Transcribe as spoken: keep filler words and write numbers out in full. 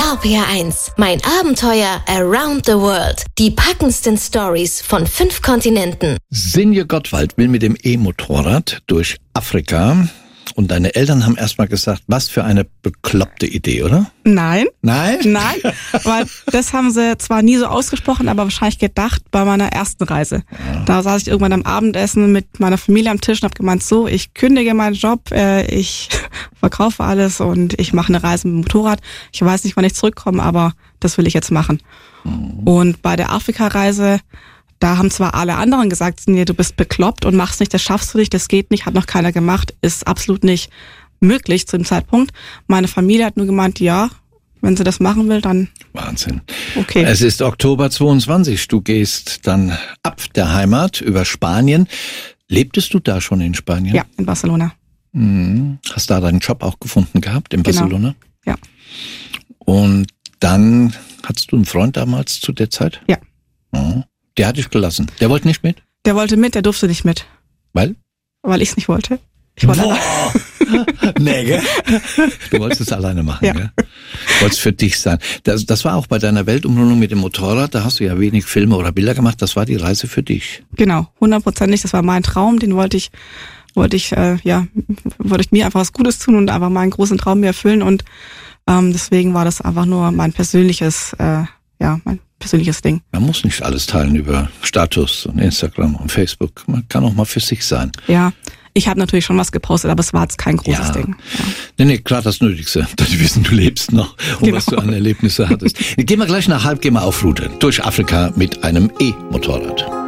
R P R eins, mein Abenteuer around the world. Die packendsten Stories von fünf Kontinenten. Sinje Gottwald will mit dem E-Motorrad durch Afrika. Und deine Eltern haben erstmal gesagt, was für eine bekloppte Idee, oder? Nein. Nein? Nein, weil das haben sie zwar nie so ausgesprochen, aber wahrscheinlich gedacht bei meiner ersten Reise. Ja. Da saß ich irgendwann am Abendessen mit meiner Familie am Tisch und habe gemeint, so, ich kündige meinen Job, äh, ich verkaufe alles und ich mache eine Reise mit dem Motorrad. Ich weiß nicht, wann ich zurückkomme, aber das will ich jetzt machen. Mhm. Und bei der Afrika-Reise, da haben zwar alle anderen gesagt, nee, du bist bekloppt und machst nicht, das schaffst du nicht, das geht nicht, hat noch keiner gemacht, ist absolut nicht möglich zu dem Zeitpunkt. Meine Familie hat nur gemeint, ja, wenn sie das machen will, dann... Wahnsinn. Okay. Es ist Oktober zweiundzwanzig, du gehst dann ab der Heimat über Spanien. Lebtest du da schon in Spanien? Ja, in Barcelona. Mhm. Hast da deinen Job auch gefunden gehabt in Genau. Barcelona? Ja. Und dann, hattest du einen Freund damals zu der Zeit? Ja. Mhm. Der hat dich gelassen. Der wollte nicht mit? Der wollte mit, der durfte nicht mit. Weil? Weil ich es nicht wollte. Ich wollte Boah. Nee, gell? Du wolltest es alleine machen, ja. Gell? Du wolltest für dich sein. Das, das war auch bei deiner Weltumrundung mit dem Motorrad, da hast du ja wenig Filme oder Bilder gemacht, das war die Reise für dich. Genau, hundertprozentig, das war mein Traum, den wollte ich, wollte ich, äh, ja, wollte ich mir einfach was Gutes tun und einfach meinen großen Traum mir erfüllen und ähm, deswegen war das einfach nur mein persönliches, äh, ja, mein persönliches Ding. Man muss nicht alles teilen über Status und Instagram und Facebook. Man kann auch mal für sich sein. Ja, ich habe natürlich schon was gepostet, aber es war jetzt kein großes ja. Ding. Ja. Nee, nee, klar das Nötigste. Dass die wissen, du lebst noch und Genau. was du an Erlebnisse hattest. Gehen wir gleich nach halb, gehen wir auf Route durch Afrika mit einem E-Motorrad.